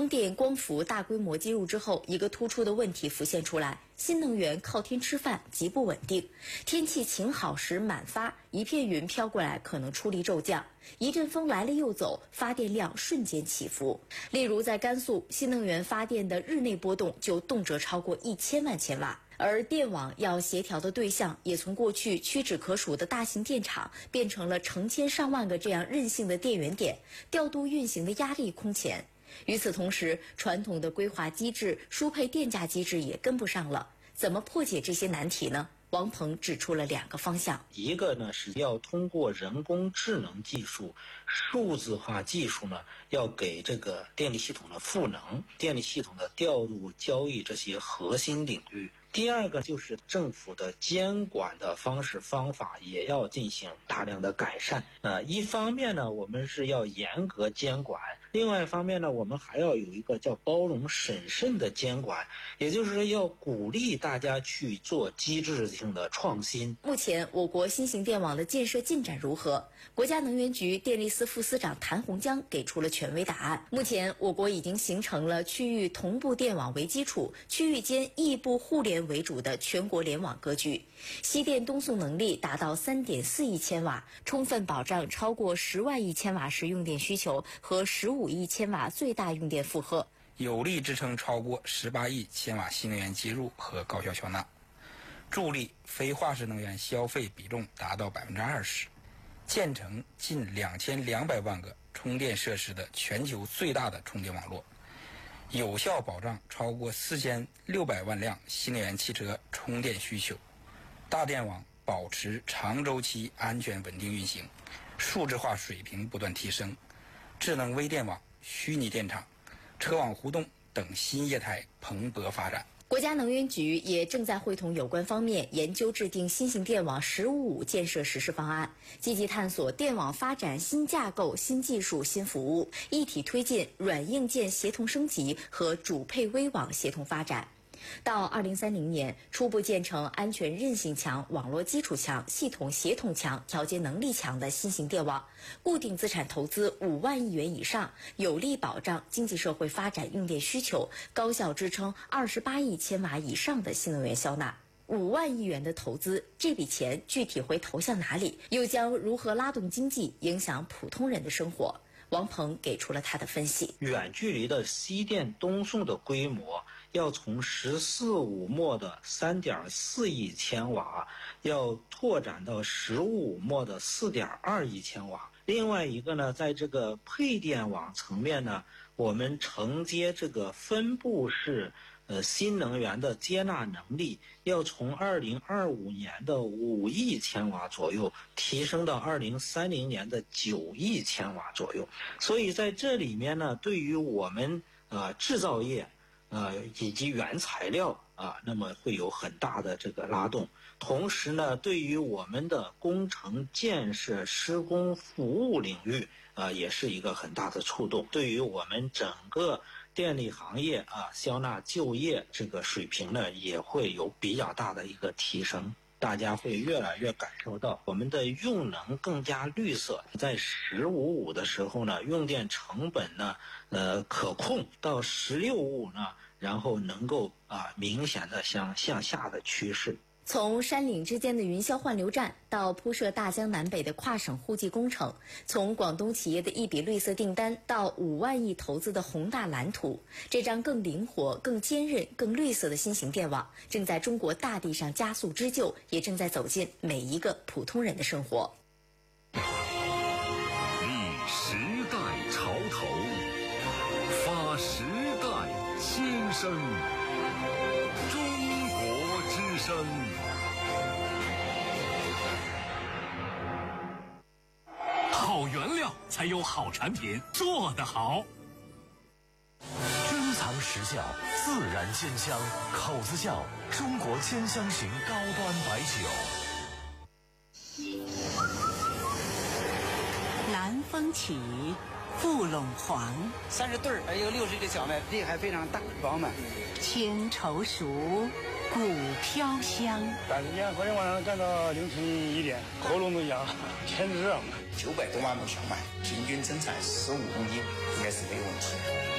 风电、光伏大规模接入之后，一个突出的问题浮现出来：新能源靠天吃饭，极不稳定。天气晴好时满发，一片云飘过来可能出力骤降；一阵风来了又走，发电量瞬间起伏。例如在甘肃，新能源发电的日内波动就动辄超过1000万千瓦。而电网要协调的对象也从过去屈指可数的大型电厂变成了成千上万个这样任性的电源点，调度运行的压力空前。与此同时，传统的规划机制、输配电价机制也跟不上了。怎么破解这些难题呢？王鹏指出了2个方向。 一个呢是要通过人工智能技术、数字化技术呢，要给这个电力系统的赋能、电力系统的调度、交易这些核心领域。第二个就是政府的监管的方式方法也要进行大量的改善。一方面呢，我们是要严格监管；另外一方面呢，我们还要有一个叫包容审慎的监管，也就是要鼓励大家去做机制性的创新。 目前，我国新型电网的建设进展如何？国家能源局电力司副司长谭洪江给出了权威答案。目前，我国已经形成了区域同步电网为基础、区域间异步互联为主的全国联网格局，西电东送能力达到3.4亿千瓦，充分保障超过10万亿千瓦时用电需求和15亿千瓦最大用电负荷， 有力支撑超过18亿千瓦新能源接入和高效消纳，助力非化石能源消费比重达到20%，建成近2200万个充电设施的全球最大的充电网络，有效保障超过4600万辆新能源汽车充电需求，大电网保持长周期安全稳定运行，数字化水平不断提升，智能微电网、虚拟电厂、车网互动等新业态蓬勃发展。 国家能源局也正在会同有关方面研究制定新型电网“15+5”建设实施方案，积极探索电网发展新架构、新技术、新服务，一体推进软硬件协同升级和主配微网协同发展。到2030年，初步建成安全韧性强、网络基础强、系统协同强、调节能力强的新型电网，固定资产投资5万亿元以上，有力保障经济社会发展用电需求，高效支撑28亿千瓦以上的新能源消纳。5万亿元的投资，这笔钱具体会投向哪里？又将如何拉动经济，影响普通人的生活？王鹏给出了他的分析。 远距离的西电东送的规模要从14.5末的3.4亿千瓦，要拓展到15.5末的4.2亿千瓦。另外一个呢，在这个配电网层面呢，我们承接这个分布式新能源的接纳能力要从2025年的5亿千瓦左右提升到2030年的9亿千瓦左右。所以在这里面呢，对于我们制造业以及原材料那么会有很大的这个拉动。同时呢，对于我们的工程建设、施工服务领域也是一个很大的触动。对于我们整个电力行业消纳就业这个水平呢，也会有比较大的一个提升。大家会越来越感受到我们的用能更加绿色，在15.5的时候呢，用电成本呢可控，到16.5呢，然后能够明显的向下的趋势。 从山岭之间的云霄换流站到铺设大江南北的跨省互济工程，从广东企业的一笔绿色订单到5万亿投资的宏大蓝图，这张更灵活、更坚韧、更绿色的新型电网正在中国大地上加速织就，也正在走进每一个普通人的生活。 历时代潮头，发时代新生，中国之声。 好原料才有好产品，做得好。 珍藏实窖，自然鲜香，口子窖，中国千香型高端白酒。 南风起，富陇黄 ，30对儿，有60个小麦，粒还非常大饱满。 青稠熟，骨飘香。 3天昨天晚上干到凌晨1点，喉咙都痒，全是热。 900多万亩小麦，平均增产15公斤，应该是没有问题。